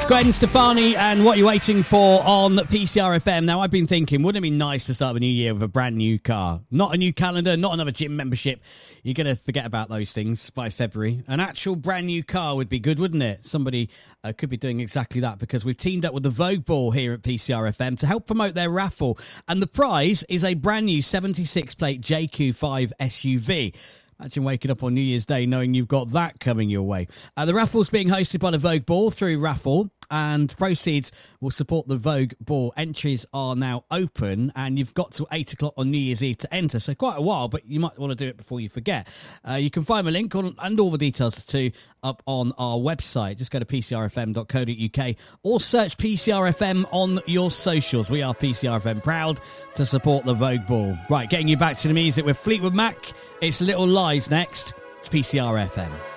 Gwen Stefani and What You're Waiting For on PCR FM. Now, I've been thinking, wouldn't it be nice to start the new year with a brand new car? Not a new calendar, not another gym membership. You're going to forget about those things by February. An actual brand new car would be good, wouldn't it? Somebody could be doing exactly that because we've teamed up with the Vogue Ball here at PCR FM to help promote their raffle. And the prize is a brand new 76-plate JQ5 SUV. Imagine waking up on New Year's Day knowing you've got that coming your way. The raffle's being hosted by the Vogue Ball through Raffle, and proceeds will support the Vogue Ball. Entries are now open, and you've got till 8 o'clock on New Year's Eve to enter, so quite a while, but you might want to do it before you forget. You can find the link and all the details too up on our website. Just go to pcrfm.co.uk or search PCRFM on your socials. We are PCRFM, proud to support the Vogue Ball. Right, getting you back to the music with Fleetwood Mac. It's Little Lies next. It's PCRFM.